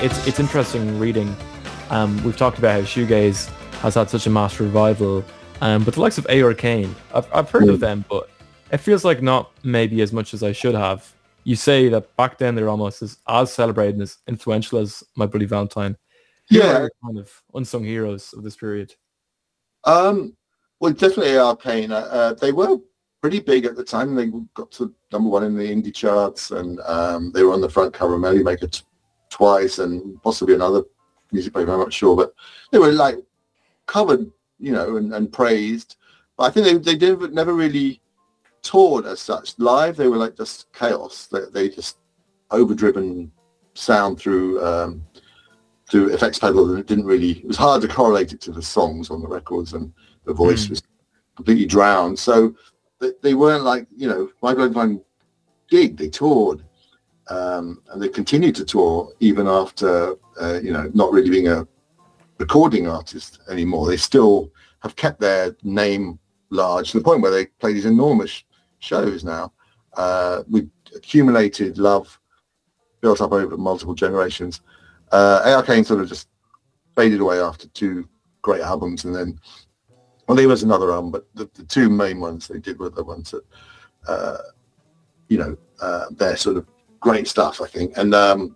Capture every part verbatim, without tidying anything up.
it's it's interesting reading. Um, we've talked about how shoegaze has had such a mass revival, um, but the likes of Aorcane, I've I've heard Mm. of them, but it feels like not maybe as much as I should have. You say that back then they're almost as, as celebrated and as influential as My Bloody Valentine. Who Yeah. are your kind of unsung heroes of this period? Um, well, definitely Arcane. Uh, uh, they were pretty big at the time. They got to number one in the indie charts, and um, they were on the front cover of Melody Maker t- twice, and possibly another music paper. I'm not sure, but they were like covered, you know, and, and praised. But I think they they did, never really toured as such live. They were like just chaos. They, they just overdriven sound through. Um, through effects pedals, and it didn't really, it was hard to correlate it to the songs on the records, and the voice Mm. was completely drowned. So they, they weren't like, you know, My Bloody Valentine gig, they toured, um, and they continued to tour even after, uh, you know, not really being a recording artist anymore. They still have kept their name large to the point where they play these enormous shows now, uh, with accumulated love built up over multiple generations. Uh, Arcane sort of just faded away after two great albums, and then, well, there was another album, but the, the two main ones they did were the ones that, uh, you know, uh, they're sort of great stuff, I think. And um,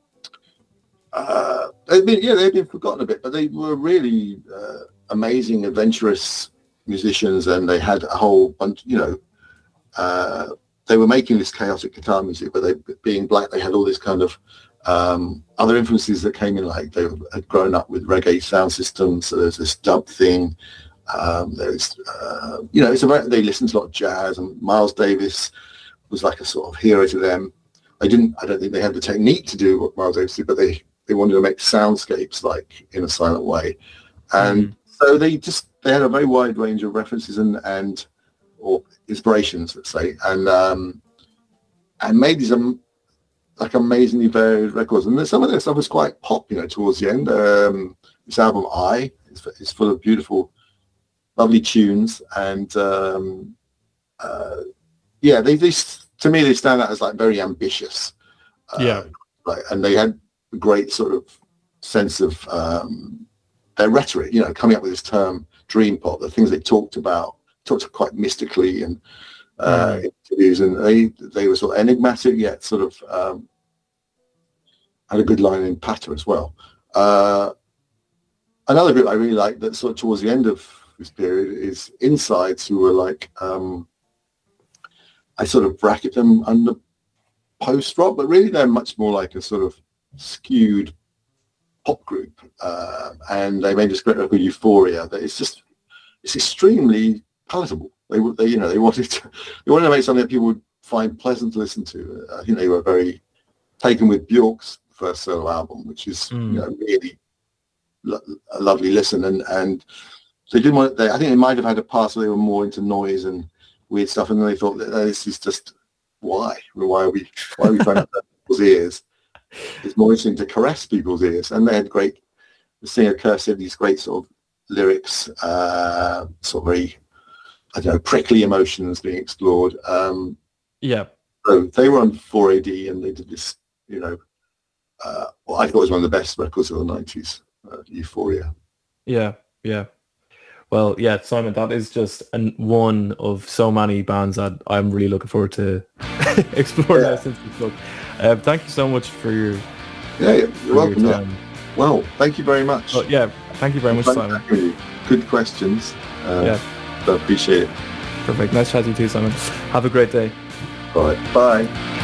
uh, they've been, yeah, they've been forgotten a bit, but they were really uh, amazing, adventurous musicians, and they had a whole bunch, you know, uh, they were making this chaotic guitar music, but they, being black, they had all this kind of um, other influences that came in, like they had grown up with reggae sound systems, so there's this dub thing. Um, there's, uh, you know, it's about, they listened to a lot of jazz, and Miles Davis was like a sort of hero to them. They didn't, I don't think they had the technique to do what Miles Davis did, but they, they wanted to make soundscapes like in a silent way. And mm. so they just, they had a very wide range of references and, and or inspirations, let's say, and um, and made these um, like amazingly varied records. And some of their stuff was quite pop, you know, towards the end. Um, this album, I, is, is full of beautiful, lovely tunes, and um, uh, yeah, they, they to me they stand out as like very ambitious. Uh, yeah, like, and they had a great sort of sense of um, their rhetoric, you know, coming up with this term dream pop, the things they talked about. Talked quite mystically in uh, mm. interviews, and they they were sort of enigmatic yet sort of um, had a good line in patter as well. Uh, another group I really liked that sort of towards the end of this period is Insides, who were like um, I sort of bracket them under post rock, but really they're much more like a sort of skewed pop group, uh, and they made this great record Euphoria that is just it's extremely palatable. They, they, you know, they wanted to, they wanted to make something that people would find pleasant to listen to. I think they were very taken with Bjork's first solo album, which is, mm. you know, really lo- a lovely listen. And and they didn't want. They, I think they might have had a past where they were more into noise and weird stuff, and then they thought that oh, this is just why, why are we, why are we trying to hurt people's ears? It's more interesting to caress people's ears. And they had great. The singer Kirk said these great sort of lyrics, uh, sort of very. I don't know, prickly emotions being explored. Um, yeah. So they were on four A D, and they did this, you know, uh, well, I thought it was one of the best records of the nineties, uh, Euphoria. Yeah, yeah. Well, yeah, Simon, that is just an, one of so many bands that I'm really looking forward to exploring yeah. now since this book. Uh, thank you so much for your Yeah, yeah you're welcome. Your time. Yeah. Well, thank you very much. Oh, yeah, thank you very much, Simon. Good questions. Uh, yeah. I appreciate it. Perfect. Nice chatting to you, Simon. Have a great day. All right. Bye.